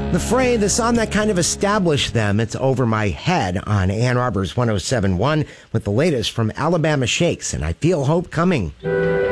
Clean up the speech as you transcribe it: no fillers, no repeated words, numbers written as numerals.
The Fray, the song that kind of established them, it's Over My Head on Ann Arbor's 107.1 with the latest from Alabama Shakes, and I Feel Hope Coming.